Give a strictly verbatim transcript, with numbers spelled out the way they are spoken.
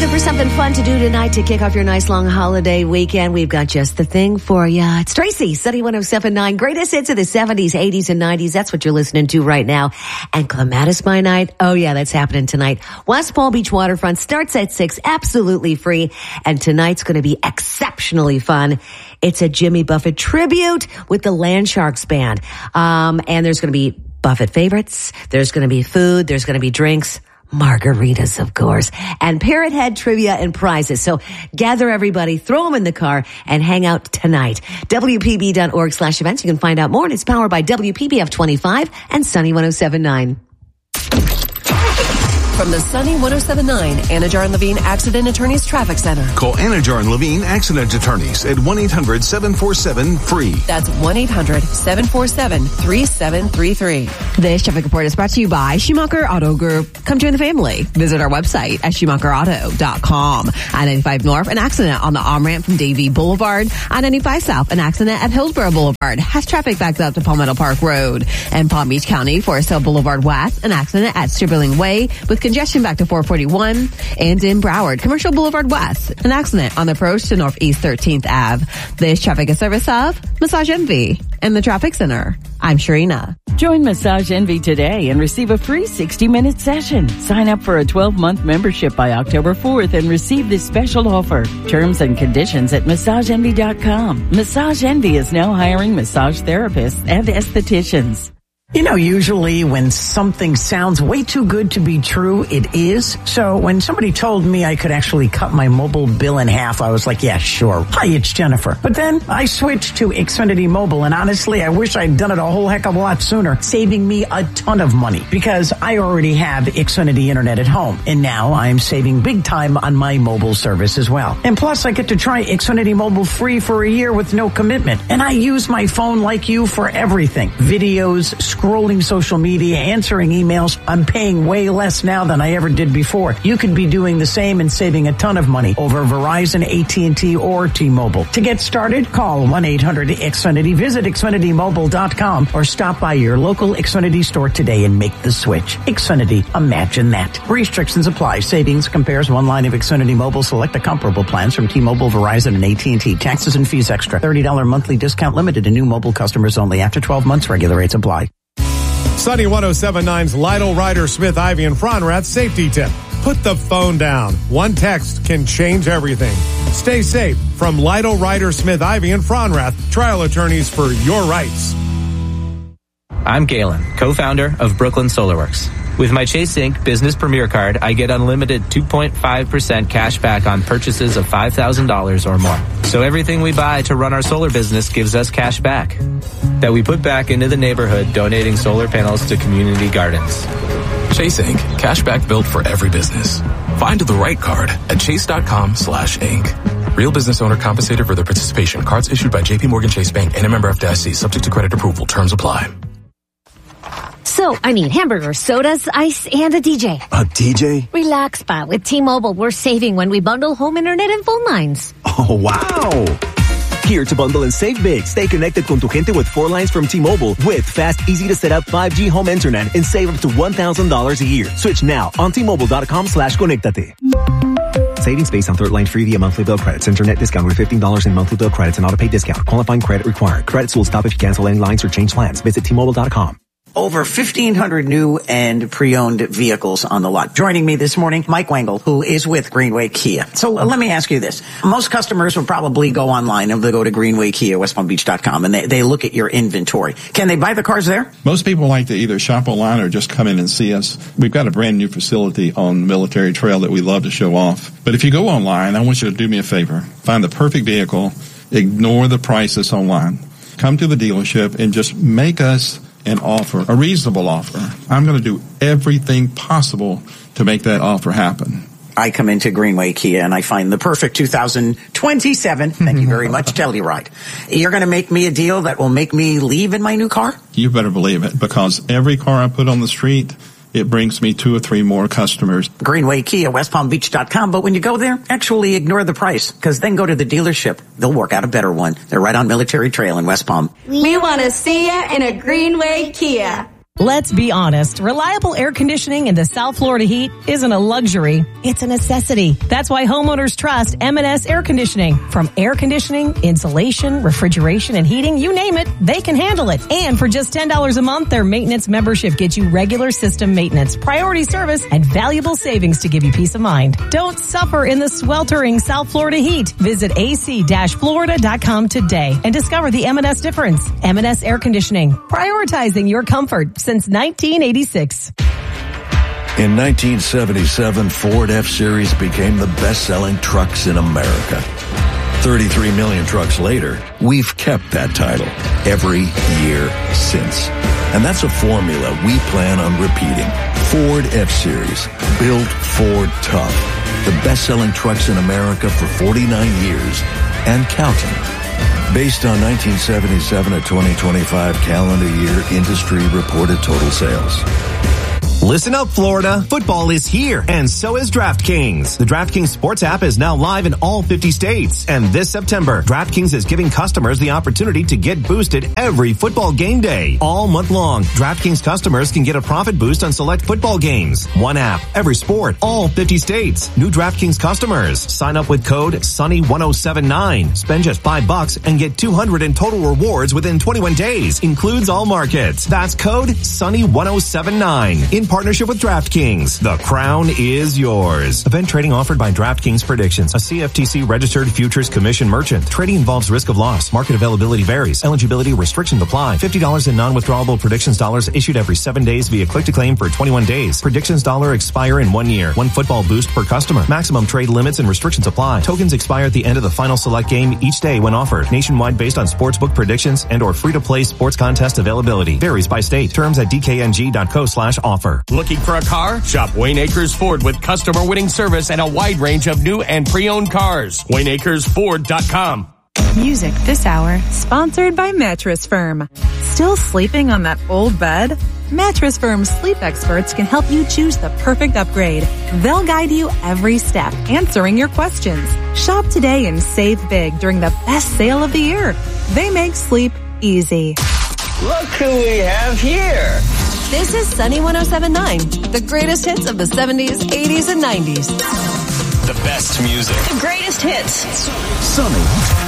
Looking for something fun to do tonight to kick off your nice long holiday weekend? We've got just the thing for you. It's Tracy, Sunny one oh seven point nine. Greatest hits of the seventies, eighties, and nineties. That's what you're listening to right now. And Clematis by night. Oh yeah, that's happening tonight. West Palm Beach Waterfront starts at six, absolutely free. And tonight's going to be exceptionally fun. It's a Jimmy Buffett tribute with the Land Sharks Band. Um, and there's going to be Buffett favorites. There's going to be food. There's going to be drinks. Margaritas, of course, and Parrot Head trivia and prizes. So gather everybody, throw them in the car, and hang out tonight. W P B dot org slash events. You can find out more, and it's powered by W P B F twenty-five and Sunny one oh seven point nine. From the Sunny one oh seven point nine Anajar and Levine Accident Attorneys Traffic Center. Call Anajar and Levine Accident Attorneys at one eight hundred seven four seven free. That's one eight hundred seven four seven three seven three three. This traffic report is brought to you by Schumacher Auto Group. Come join the family. Visit our website at schumacher auto dot com. I ninety-five North, an accident on the on-ramp from Davie Boulevard. I ninety-five South, an accident at Hillsborough Boulevard. Has traffic backed up to Palmetto Park Road. And Palm Beach County, Forest Hill Boulevard West, an accident at Stribling Way with congestion back to four forty-one. And in Broward, Commercial Boulevard West, an accident on the approach to Northeast thirteenth Avenue. This traffic is service of Massage Envy and the Traffic Center. I'm Sharina. Join Massage Envy today and receive a free sixty minute session. Sign up for a twelve month membership by October fourth and receive this special offer. Terms and conditions at massage envy dot com. Massage Envy is now hiring massage therapists and estheticians. You know, usually when something sounds way too good to be true, it is. So when somebody told me I could actually cut my mobile bill in half, I was like, yeah, sure. Hi, it's Jennifer. But then I switched to Xfinity Mobile, and honestly, I wish I'd done it a whole heck of a lot sooner, saving me a ton of money because I already have Xfinity Internet at home. And now I'm saving big time on my mobile service as well. And plus, I get to try Xfinity Mobile free for a year with no commitment. And I use my phone like you for everything. Videos, scrolling social media, answering emails. I'm paying way less now than I ever did before. You could be doing the same and saving a ton of money over Verizon, A T and T, or T-Mobile. To get started, call one eight hundred X Finity, visit Xfinity Mobile dot com, or stop by your local Xfinity store today and make the switch. Xfinity, imagine that. Restrictions apply. Savings compares one line of Xfinity Mobile. Select the comparable plans from T-Mobile, Verizon, and A T and T. Taxes and fees extra. thirty dollars monthly discount limited to new mobile customers only. After twelve months, regular rates apply. Sunny one oh seven point nine's Lytle, Ryder, Smith, Ivy, and Fronrath safety tip. Put the phone down. One text can change everything. Stay safe from Lytle, Ryder, Smith, Ivy, and Fronrath, trial attorneys for your rights. I'm Galen, co-founder of Brooklyn SolarWorks. With my Chase Incorporated Business Premier Card, I get unlimited two point five percent cash back on purchases of five thousand dollars or more. So everything we buy to run our solar business gives us cash back that we put back into the neighborhood, donating solar panels to community gardens. Chase Incorporated. Cashback built for every business. Find the right card at chase.com slash Inc. Real business owner compensated for their participation. Cards issued by J P Morgan Chase Bank and a member F D I C. Subject to credit approval. Terms apply. So, I mean, hamburgers, sodas, ice, and a D J. A D J? Relax, pa. With T-Mobile, we're saving when we bundle home internet and phone lines. Oh, wow! Here to bundle and save big. Stay connected con tu gente with four lines from T-Mobile with fast, easy-to-set-up five G home internet and save up to one thousand dollars a year. Switch now on T-Mobile.com slash conectate. Savings based on third line free via monthly bill credits. Internet discount with fifteen dollars in monthly bill credits and auto-pay discount. Qualifying credit required. Credits will stop if you cancel any lines or change plans. Visit T Mobile dot com. Over fifteen hundred new and pre-owned vehicles on the lot. Joining me this morning, Mike Wengel, who is with Greenway Kia. So uh, let me ask you this. Most customers will probably go online and they go to Greenway Kia, west palm beach dot com, and they, they look at your inventory. Can they buy the cars there? Most people like to either shop online or just come in and see us. We've got a brand new facility on Military Trail that we love to show off. But if you go online, I want you to do me a favor. Find the perfect vehicle. Ignore the prices online. Come to the dealership and just make us an offer, a reasonable offer. I'm going to do everything possible to make that offer happen. I come into Greenway Kia and I find the perfect two thousand twenty-seven, thank you very much, Telluride. You're going to make me a deal that will make me leave in my new car? You better believe it, because every car I put on the street, it brings me two or three more customers. Greenway Kia, west palm beach dot com. But when you go there, actually ignore the price, because then go to the dealership. They'll work out a better one. They're right on Military Trail in West Palm. We want to see you in a Greenway Kia. Let's be honest, reliable air conditioning in the South Florida heat isn't a luxury, it's a necessity. That's why homeowners trust M and S Air Conditioning. From air conditioning, insulation, refrigeration, and heating, you name it, they can handle it. And for just ten dollars a month, their maintenance membership gets you regular system maintenance, priority service, and valuable savings to give you peace of mind. Don't suffer in the sweltering South Florida heat. Visit A C Florida dot com today and discover the M and S difference. M and S Air Conditioning, prioritizing your comfort since nineteen eighty-six. In nineteen seventy-seven, Ford F-Series became the best-selling trucks in America. thirty-three million trucks later, we've kept that title every year since. And that's a formula we plan on repeating. Ford F-Series, built Ford tough. The best-selling trucks in America for forty-nine years and counting. Based on nineteen seventy-seven to twenty twenty-five calendar year industry reported total sales. Listen up, Florida. Football is here, and so is DraftKings. The DraftKings Sports app is now live in all fifty states. And this September, DraftKings is giving customers the opportunity to get boosted every football game day. All month long, DraftKings customers can get a profit boost on select football games. One app, every sport, all fifty states. New DraftKings customers. Sign up with code Sunny one oh seven nine. Spend just five bucks and get two hundred in total rewards within twenty-one days. Includes all markets. That's code Sunny one oh seven nine. In partnership with DraftKings. The crown is yours. Event trading offered by DraftKings Predictions, a C F T C registered futures commission merchant. Trading involves risk of loss. Market availability varies. Eligibility restrictions apply. fifty dollars in non-withdrawable Predictions dollars issued every seven days via click to claim for twenty-one days. Predictions dollar expire in one year. One football boost per customer. Maximum trade limits and restrictions apply. Tokens expire at the end of the final select game each day when offered. Nationwide based on sportsbook predictions and or free-to-play sports contest availability. Varies by state. Terms at d k n g dot co slash offer. Looking for a car? Shop Wayne Acres Ford with customer winning service and a wide range of new and pre-owned cars. Wayne Acres Ford dot com. Music this hour, sponsored by Mattress Firm. Still sleeping on that old bed? Mattress Firm's sleep experts can help you choose the perfect upgrade. They'll guide you every step, answering your questions. Shop today and save big during the best sale of the year. They make sleep easy. Look who we have here. This is Sunny one oh seven point nine, the greatest hits of the seventies, eighties, and nineties. The best music. The greatest hits. Sunny